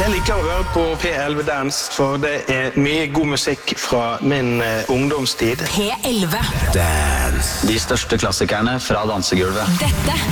Jeg liker å høre på P11 Dance, for det mye god musikk fra min ungdomstid. P11 Dance. De største klassikerne fra dansegulvet. Dette